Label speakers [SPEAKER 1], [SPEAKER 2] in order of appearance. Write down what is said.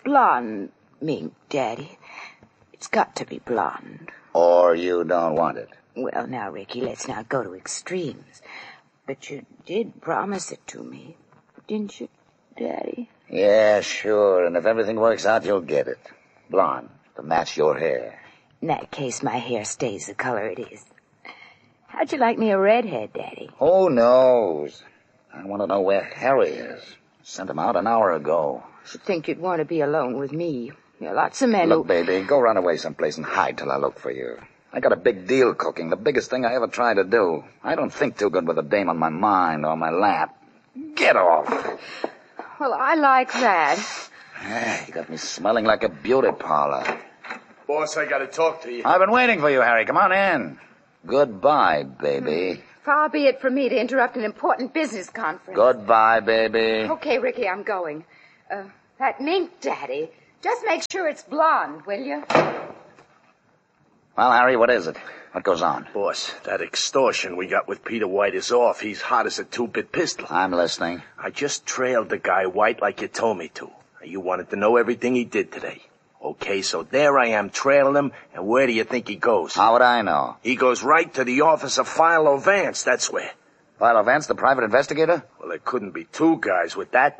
[SPEAKER 1] blonde mink, Daddy. It's got to be blonde.
[SPEAKER 2] Or you don't want it?
[SPEAKER 1] Well, now, Ricky, let's not go to extremes. But you did promise it to me, didn't you, Daddy?
[SPEAKER 2] Yeah, sure. And if everything works out, you'll get it. Blonde, to match your hair.
[SPEAKER 1] In that case, my hair stays the color it is. How'd you like me a redhead, Daddy?
[SPEAKER 2] Who knows? I want to know where Harry is. Sent him out an hour ago.
[SPEAKER 1] Should think you'd want to be alone with me. There are lots of men
[SPEAKER 2] Look, baby, go run away someplace and hide till I look for you. I got a big deal cooking, the biggest thing I ever tried to do. I don't think too good with a dame on my mind or my lap. Get off.
[SPEAKER 1] Well, I like that.
[SPEAKER 2] You got me smelling like a beauty parlor.
[SPEAKER 3] Boss, I gotta talk to you.
[SPEAKER 2] I've been waiting for you, Harry. Come on in. Goodbye, baby.
[SPEAKER 1] Far be it from me to interrupt an important business conference.
[SPEAKER 2] Goodbye, baby.
[SPEAKER 1] Okay, Ricky, I'm going. That mink, Daddy. Just make sure it's blonde, will you?
[SPEAKER 2] Well, Harry, what is it? What goes on?
[SPEAKER 3] Boss, that extortion we got with Peter White is off. He's hot as a two-bit pistol.
[SPEAKER 2] I'm listening.
[SPEAKER 3] I just trailed the guy White like you told me to. You wanted to know everything he did today. Okay, so there I am trailing him, and where do you think he goes?
[SPEAKER 2] How would I know?
[SPEAKER 3] He goes right to the office of Philo Vance, that's where.
[SPEAKER 2] Philo Vance, the private investigator?
[SPEAKER 3] Well, there couldn't be two guys with that